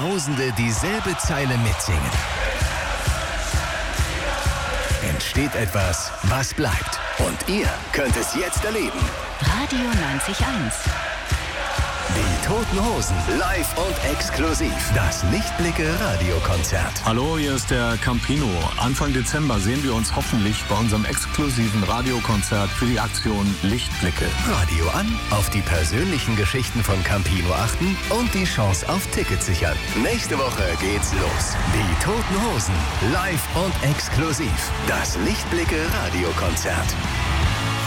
Tausende dieselbe Zeile mitsingen. Entsteht etwas, was bleibt. Und ihr könnt es jetzt erleben. Radio 90.1. Die Toten Hosen, live und exklusiv. Das Lichtblicke-Radiokonzert. Hallo, hier ist der Campino. Anfang Dezember sehen wir uns hoffentlich bei unserem exklusiven Radiokonzert für die Aktion Lichtblicke. Radio an, auf die persönlichen Geschichten von Campino achten und die Chance auf Tickets sichern. Nächste Woche geht's los. Die Toten Hosen, live und exklusiv. Das Lichtblicke-Radiokonzert.